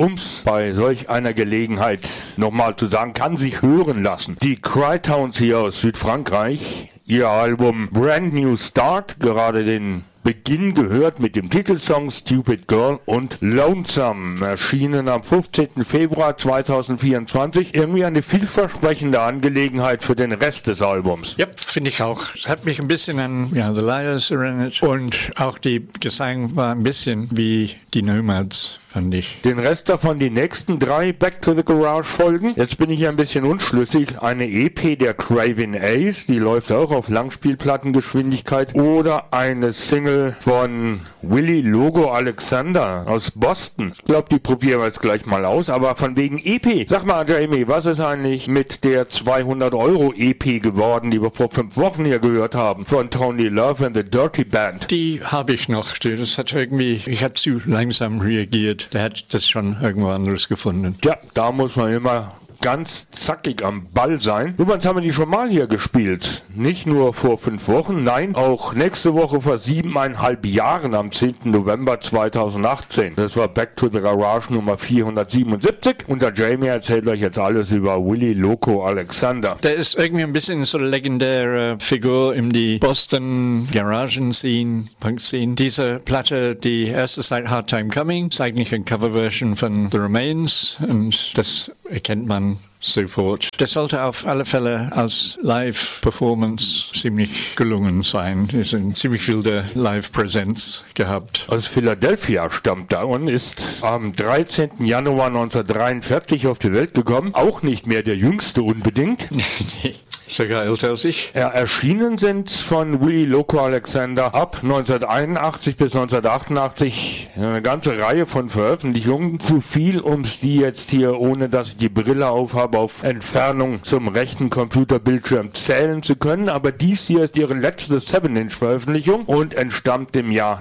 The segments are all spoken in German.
um's bei solch einer Gelegenheit nochmal zu sagen, kann sich hören lassen. Die Crytowns hier aus Südfrankreich, ihr Album Brand New Start, gerade den Beginn gehört mit dem Titelsong Stupid Girl und Lonesome, erschienen am 15. Februar 2024. Irgendwie eine vielversprechende Angelegenheit für den Rest des Albums. Ja, finde ich auch. Es hat mich ein bisschen an The Liars erinnert und auch die Gesang war ein bisschen wie die Nomads. Den Rest davon die nächsten 3 Back to the Garage Folgen. Jetzt bin ich hier ein bisschen unschlüssig. Eine EP der Craven Ace, die läuft auch auf Langspielplattengeschwindigkeit. Oder eine Single von Willie Logo Alexander aus Boston. Ich glaube, die probieren wir jetzt gleich mal aus. Aber von wegen EP. Sag mal, Jamie, was ist eigentlich mit der 200 € EP geworden, die wir vor 5 Wochen hier gehört haben? Von Tony Love and the Dirty Band. Die habe ich noch. Das hat irgendwie, ich habe zu langsam reagiert. Der hat das schon irgendwo anderes gefunden. Ja, da muss man immer ganz zackig am Ball sein. Übrigens haben wir die schon mal hier gespielt. Nicht nur vor 5 Wochen, nein, auch nächste Woche vor 7,5 Jahren am 10. November 2018. Das war Back to the Garage Nummer 477 und der Jamie erzählt euch jetzt alles über Willie Loco Alexander. Der ist irgendwie ein bisschen so eine legendäre Figur in die Boston Garagen-Scene, Punk-Scene. Diese Platte, die erste seit Hard Time Coming, ist eigentlich eine Coverversion von The Remains und das erkennt man sofort. Das sollte auf alle Fälle als Live-Performance ziemlich gelungen sein. Es ist ziemlich viel der Live-Präsenz gehabt. Aus Philadelphia stammt er und ist am 13. Januar 1943 auf die Welt gekommen. Auch nicht mehr der Jüngste unbedingt. Sogar älter als ich. Ja, erschienen sind von Willie Loco Alexander ab 1981 bis 1988 eine ganze Reihe von Veröffentlichungen. Zu viel, um die jetzt hier, ohne dass ich die Brille aufhabe, auf Entfernung zum rechten Computerbildschirm zählen zu können. Aber dies hier ist ihre letzte 7-Inch-Veröffentlichung und entstammt dem Jahr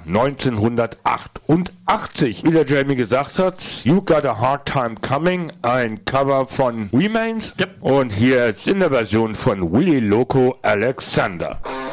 1988. Wie der Jamie gesagt hat, You Got a Hard Time Coming, ein Cover von Remains. Yep. Und hier ist in der Version von Willie Loco Alexander.